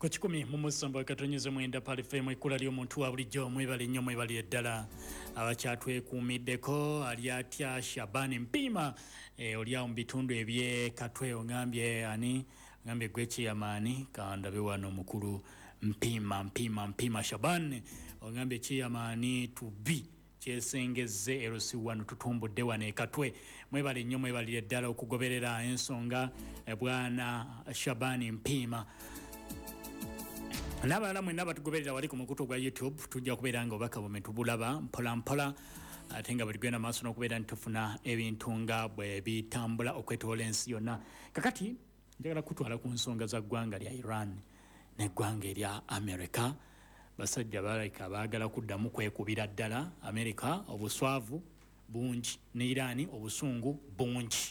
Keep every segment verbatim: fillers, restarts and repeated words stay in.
Ku kikumi mu musambo katonyize mwenda pali femu ekula ly'omuntu wa bulijjo mwebale nnyo mwebale eddala abakyatwekuumiddeko ali atya Shabani Mpima e, oli awo mu bitundu ebye Katwe ongambye ani ngambye gwe Chairman kandabe wano mukulu Mpima Mpima Mpima Shabani ongambye Chairman to be kyesengeze L C one tutumbudde wano Katwe mwebale nnyo mwebale eddala okugoberera ensonga e, bwana Shabani Mpima n'abalala mwenna batugoberera wali ku mukutu gwa YouTube tujja kubeera nga obaka bwe tubulaba mpola mpola ate nga buli gwena maaso n'okubeera ntufuna ebintu nga bwe bitambula okwetoola ensi yonna. Kakati njagala kutwala ku nsonga za ggwanga lya Iran n'eggwanga erya America. Basajja balabika baagala kuddamu kwekubira ddala. America obuswavu bungi ne Iran obusungu bungi.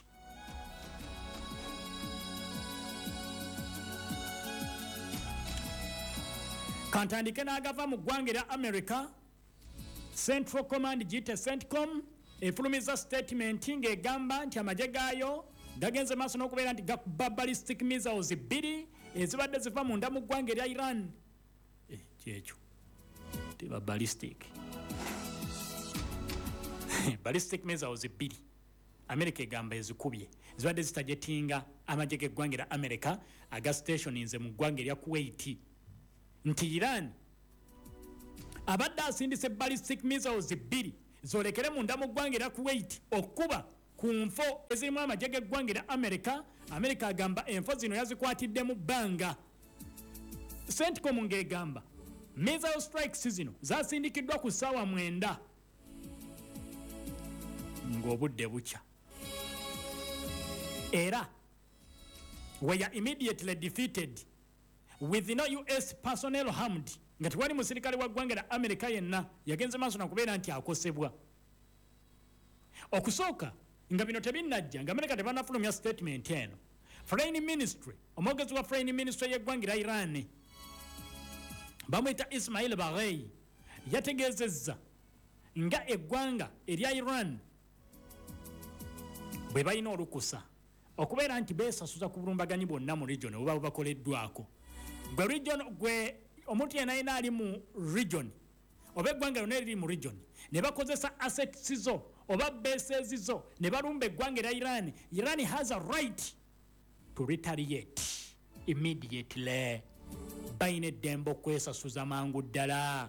Kantandike n'agava mu ggwanga erya America. Central Command giyite CENTCOM efulumiza statement ng'egamba nti amagye gaayo gagenze maaso n'okubeera nti gakuba ballistic missiles bbiri ezibadde ziva munda mu ggwanga erya Iran. Eh, kyekyo teba ballistic ballistic missiles bbiri America egamba ezikubye zibadde zitajetinga amagye g'eggwanga erya America aga stationinze mu ggwanga erya Kuwait. Nti Iran abadde asindise ballistic missiles bbiri zolekere munda mu ggwanga erya Kuwait okuba ku nfo ezirimu amagye g'eggwanga erya America. America agamba enfo zino yazikwatidde mu bbanga. CENTCOM ng'egamba missile strikes zino zasindikiddwa ku ssaawa mwenda ng'obudde bukya era were immediately defeated with no U S personnel harmed. Nga tewali musirikale wa ggwanga lya America yenna yagenze maaso nakubeera nti akosebwa. Okusooka nga bino tebinnajja nga America tebanafulumya statement eno. Foreign Ministry omwogezi wa Foreign Ministry y'eggwanga lya Iran bamwita Ismail Baghei yategeezezza nga eggwanga erya Iran bwe balina olukusa okubeera nti beesasuza ku bulumbaganyi bwonna mu region oba bubakoleddwako. Gwe region gwe omuntu yenna yenna ali mu region oba eggwanga lyonna eriri mu region ne bakozesa assets zo oba bases zo ne balumba eggwanga erya Iran. Iran has a right to retaliate immediately. Bayina eddembe okwesasuza mangu ddala.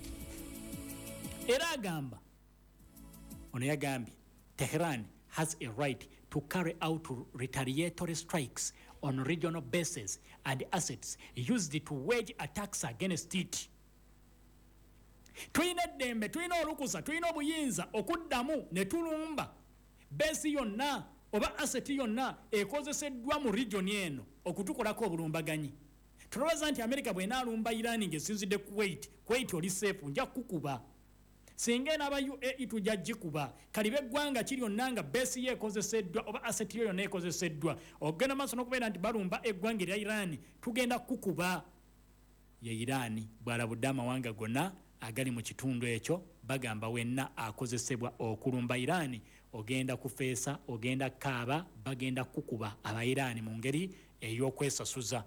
Era agamba ono yagambye Tehran has a right to carry out retaliatory strikes on regional bases and assets used to wage attacks against it. Tuyina eddembe, tuyina olukusa, tuyina obuyinza okuddamu ne tulumba base yonna oba asset yonna ekozeseddwa mu region eno okutukolako obulumbaganyi. Tulowooza nti America bw'enaalumba Iran ng'esinzidde Kuwait, Kuwait oli safe nja kukuba. Singa n'aba U A E tujja gikuba kalibe eggwanga kiri yonna nga base ye ekozeseddwa oba asset yo yonna ekozeseddwa ogenda maaso n'okubeera nti balumba eggwanga erya Iran tugenda kukuba. Ye Iran bw'alabudde amawanga gonna agali mu kitundu ekyo bagamba wenna akozesebwa okulumba Iran ogenda kufeesa ogenda kaaba bagenda kukuba aba Iran mu ngeri ey'okwesasuza.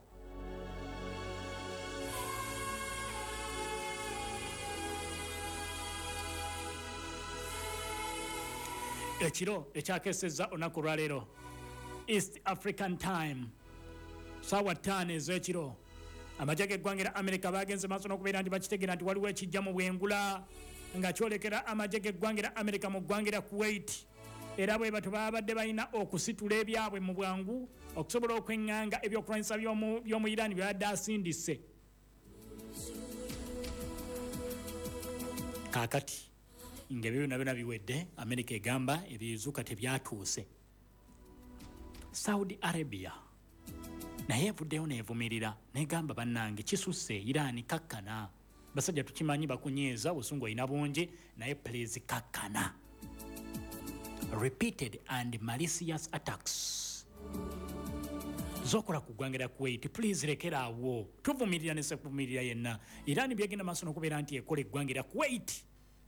Ekiro ekyakesezza olunaku lwaleero East African Time saawa ttaano ez'ekiro amagye g'eggwanga erya America bagenze maaso n'okubeera nti bakitegeera nti waliwo ekijja mu bwengula nga kyolekera amagye g'eggwanga erya America mu ggwanga erya Kuwait. Era bwe batyo babadde balina okusitula ebyabwe mu bwangu okusobola okweŋŋanga ebyokulwanyisa by'omu Iran byabadde asindise. Kaakati ng'ebyo byonna byonna biwedde America egamba ebizuuka tebyatuuse. Saudi Arabia naye evuddeyo neevumirira negamba bannange kisusse Iran kakkana. Basajja tukimanyi bakunyeeza busungu olina bungi naye please kakkana. Repeated and malicious attacks zokola ku ggwanga lya Kuwait please lekera awo tuvumirira ne sekuvumirira yenna. Iran byegenda maaso n'okubeera nti ekola eggwanga lya Kuwait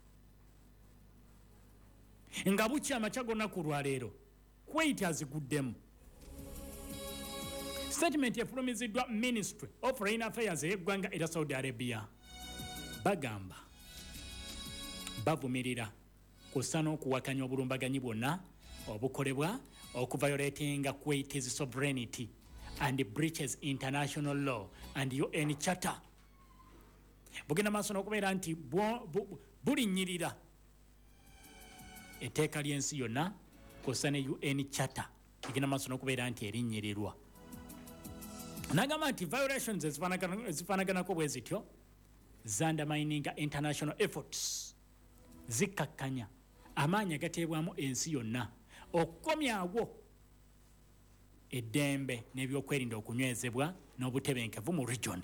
nga bukya amakya gonna ku lwaleero Kuwait aziguddemu. statement efulumiziddwa Ministry of Foreign Affairs ey'eggwanga erya Saudi Arabia bagamba bavumirira kussa n'okuwakanya obulumbaganyi bwonna obukolebwa okuviolatinga Kuwait's sovereignty and breaches international law and U N Charter. Bugenda maaso n'okubeera nti bulinnyirira etteeka ly'ensi yonna kussa ne U N Charter egenda maaso n'okubeera nti erinnyirirwa. N'agamba nti violations ezifaanaganako bwe zityo zandamininga international efforts, zikkakkanya amaanyi agateebwamu ensi yonna okukomyawo eddembe n'ebyokwerinda okunywezebwa n'obutebenkevu mu region.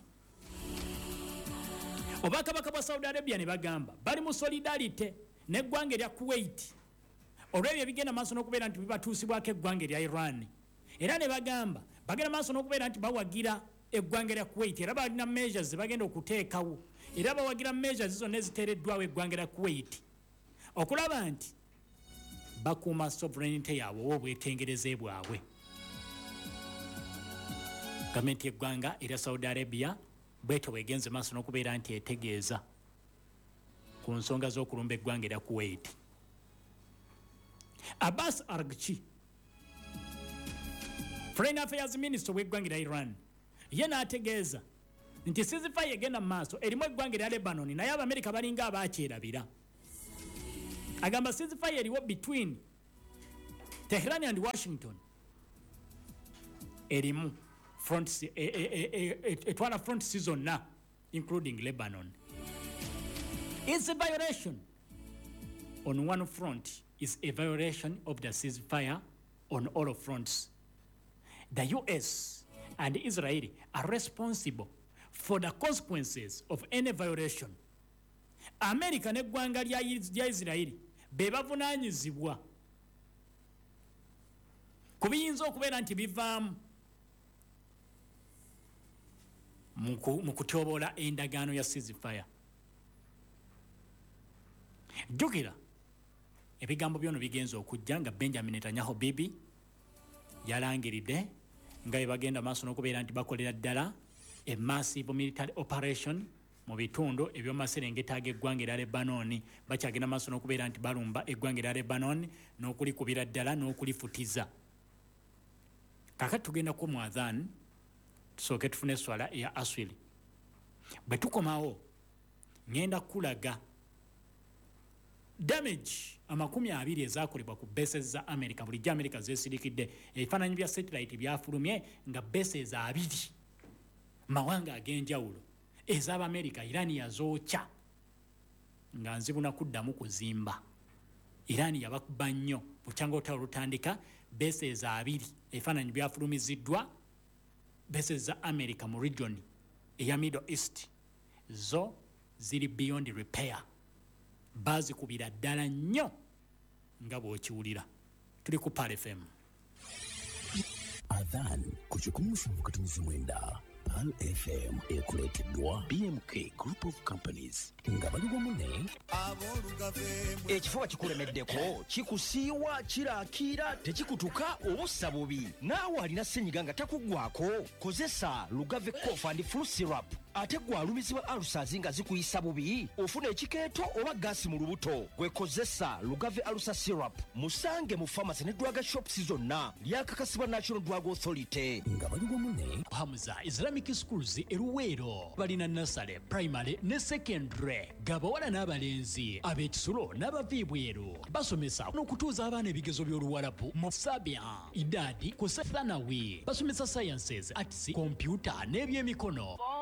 Obwakabaka bwa Saudi Arabia ne bagamba bali mu solidarity n'eggwanga erya Kuwait olw'ebyo ebigenda maaso n'okubeera nti bibatuusibwako eggwanga erya Iran, era ne bagamba bagenda maaso n'okubeera nti bawagira eggwanga erya Kuwait, era balina measures bagenda okuteekawo, era bawagira measures zonna eziteereddwawo eggwanga erya Kuwait okulaba nti bakuuma sovereignty yaabwe oba obwetengereze bwabwe. Gavumenti y'eggwanga erya Saudi Arabia bwetyo bwegenze maaso n'okubeera nti etegeeza ku nsonga z'okulumba eggwanga erya Kuwait. Abbas Araghchi, Foreign Affairs Minister w'eggwanga erya Iran, ye n'ategeeza nti ceasefire egenda mu maaso erimu eggwanga erya Lebanon naye Abamerika balinga abaakyerabira. Agamba ceasefire eriwo between Tehran and Washington erimu front etwala front season na including Lebanon. It's a violation on one front is a violation of the ceasefire on all fronts. The U S and Israel are responsible for the consequences of any violation. America n'eggwanga lya Israel be bavunaanyizibwa ku biyinza okubeera nti bivaamu mu kutyoboola endagaano ya ceasefire. Jjukira ebigambo byono bigenza okujja nga Benjamin Netanyahu Bibi yalangiridde nga bwe bagenda maaso n'okubeera nti bakolera ddala a massive military operation mu bitundu eby'omaserengeta ag'eggwanga erya Lebanon. Bakyagenda maaso n'okubeera nti balumba eggwanga erya Lebanon n'okulikubira ddala n'okulifutiza. Kakati tugenda ku muadhan tusooke tufune swala eya aswili. Bwe tukomawo ngenda kulaga damage amakumi abiri ezaakolebwa ku bases za America bulijjo America zeesirikidde. Ebifaananyi bya satellite byafulumye nga bases abiri mawanga ag'enjawulo ez'Abamerika Iran yazookya nga nzibuna kuddamu kuzimba. Iran yabakuba nnyo bukyanga olutalo lutandika. Bases abiri ebifaananyi byafulumiziddwa bases za America mu region eya Middle East zo ziri beyond repair, bazikubira ddala nnyo nga bw'okiwulira. Tuli ku Pal F M. Adhan ku kikumi mu katunzi mwenda Pal F M ekuleeteddwa B M K Group of Companies nga bali wamu ne ekifuba kikulemeddeko kikusiiwa kiraakira tekikutuka obussa bubi naawe alina ssenyiga nga takuggwako kozesa Lugave Cough and Flu Syrup ate gwalumizibwa alusazi nga zikuyisa bubi ofuna ekikeeto oba gaasi mu lubuto gwekozesa Lugave Alusa Syrup musange mu pharmacy ne drug shops zonna lyakakasibwa National Drug Authority nga bali wamu ne Hamza Islamic Schools eruweero balina nursery, primary ne secondary gabawala n'abalenzi ab'ekisulo n'abaviibweru basomesa n'okutuuza abaana ebigezo by'oluwalabu mu Sabia Idadi ku Thanawi basomesa sciences, arts, computer n'ebyemikono.